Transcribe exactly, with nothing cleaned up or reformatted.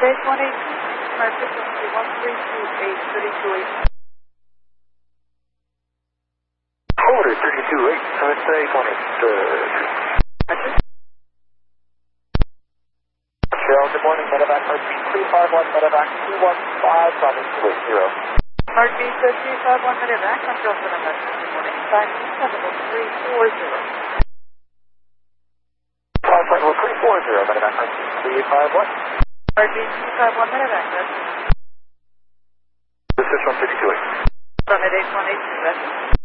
eight one eight, my frequency one three two eight, thirty-two eight. Order thirty-two eight, so it's eight one eight. Uh, Cheryl, good morning, medevac, heartbeat three five one, medevac two one five, climbing two eight zero. Heartbeat three five one, medevac, control for number, good morning, climbing seven three four zero. Five point oh three four zero, medevac, heartbeat three five one. Heartbeat three five one, medevac, that's This is one thirty-two eight. from at eight one eight, that's